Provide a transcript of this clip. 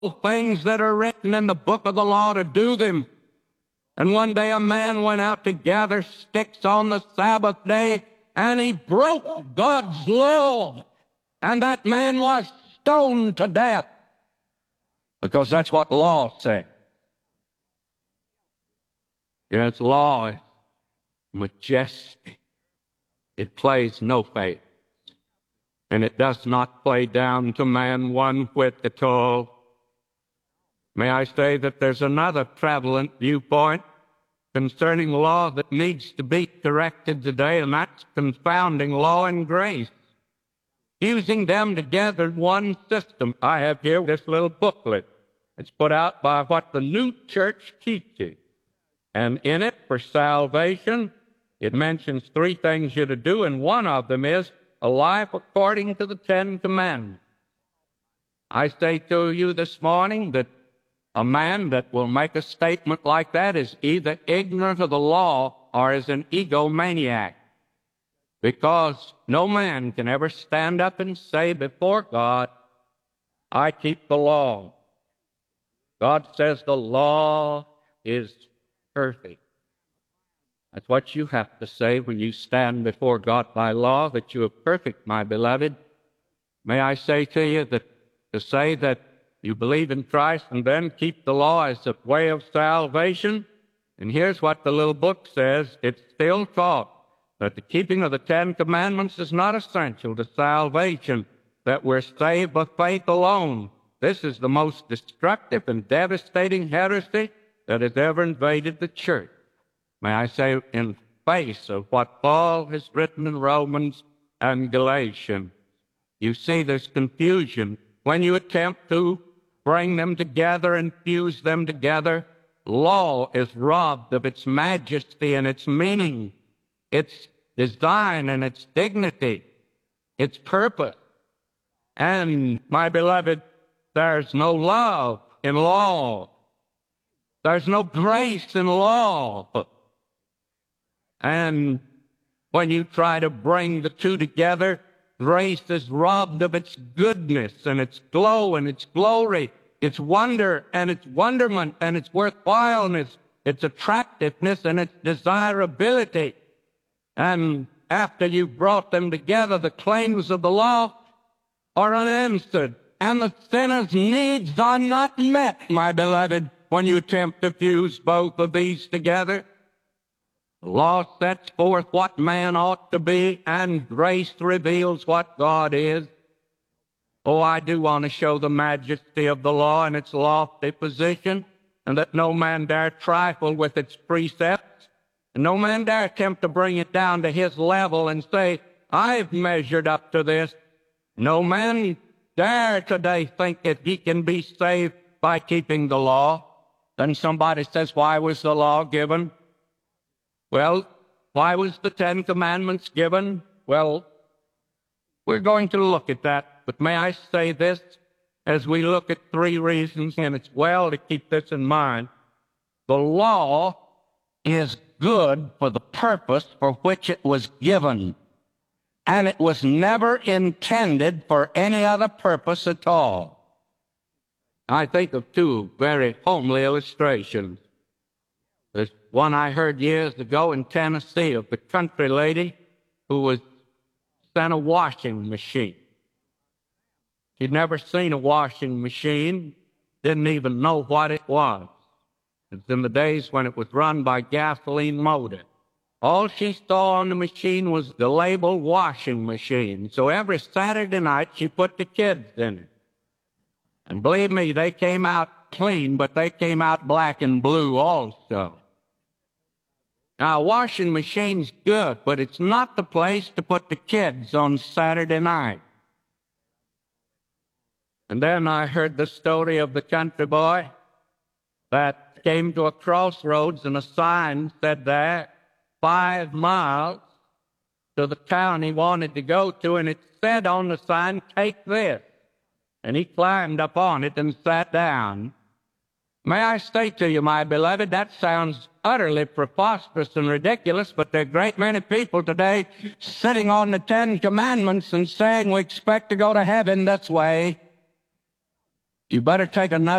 things that are written in the book of the law to do them. And one day a man went out to gather sticks on the Sabbath day, and he broke God's law. And that man was stoned to death, because that's what law said. Yes, law is majestic. It plays no favorites, and it does not play down to man one whit at all. May I say that there's another prevalent viewpoint concerning law that needs to be corrected today, and that's confounding law and grace, using them together in one system. I have here this little booklet. It's put out by what the New Church teaches. And in it, for salvation, it mentions three things you're to do, and one of them is a life according to the Ten Commandments. I say to you this morning that a man that will make a statement like that is either ignorant of the law or is an egomaniac, because no man can ever stand up and say before God, I keep the law. God says the law is perfect. That's what you have to say when you stand before God by law, that you are perfect, my beloved. May I say to you that to say that you believe in Christ and then keep the law as a way of salvation, and here's what the little book says. It's still taught that the keeping of the Ten Commandments is not essential to salvation, that we're saved by faith alone. This is the most destructive and devastating heresy that has ever invaded the church. May I say, in face of what Paul has written in Romans and Galatians. You see, there's confusion when you attempt to bring them together and fuse them together. Law is robbed of its majesty and its meaning, its design and its dignity, its purpose. And, my beloved, there's no love in law. There's no grace in law. And when you try to bring the two together, grace is robbed of its goodness and its glow and its glory, its wonder and its wonderment and its worthwhileness, its attractiveness and its desirability. And after you've brought them together, the claims of the law are unanswered, and the sinner's needs are not met, my beloved, when you attempt to fuse both of these together. The law sets forth what man ought to be, and grace reveals what God is. Oh, I do want to show the majesty of the law and its lofty position, and that no man dare trifle with its precepts, and no man dare attempt to bring it down to his level and say, I've measured up to this. No man dare today think that he can be saved by keeping the law. Then somebody says, why was the law given? Well, why was the Ten Commandments given? Well, we're going to look at that. But may I say this, as we look at three reasons, and it's well to keep this in mind. The law is good for the purpose for which it was given, and it was never intended for any other purpose at all. I think of two very homely illustrations. There's one I heard years ago in Tennessee of the country lady who was sent a washing machine. She'd never seen a washing machine, didn't even know what it was. It's in the days when it was run by gasoline motor. All she saw on the machine was the label washing machine. So every Saturday night she put the kids in it. And believe me, they came out clean, but they came out black and blue also. Now, a washing machine's good, but it's not the place to put the kids on Saturday night. And then I heard the story of the country boy that came to a crossroads and a sign said there, 5 miles to the town he wanted to go to, and it said on the sign, take this. And he climbed up on it and sat down. May I say to you, my beloved, that sounds utterly preposterous and ridiculous, but there are a great many people today sitting on the Ten Commandments and saying we expect to go to heaven this way. You better take another